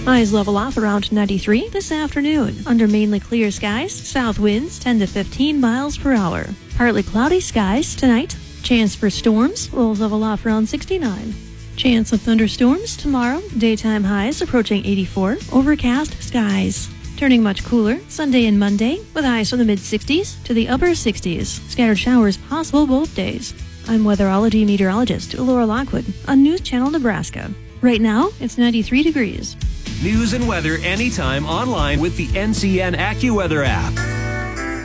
Highs level off around 93 this afternoon. Under mainly clear skies, south winds 10 to 15 miles per hour. Partly cloudy skies tonight. Chance for storms will level off around 69. Chance of thunderstorms tomorrow. Daytime highs approaching 84. Overcast skies. Turning much cooler Sunday and Monday with highs from the mid-60s to the upper 60s. Scattered showers possible both days. I'm weatherology meteorologist Laura Lockwood on News Channel Nebraska. Right now, it's 93 degrees. News and weather anytime online with the NCN AccuWeather app.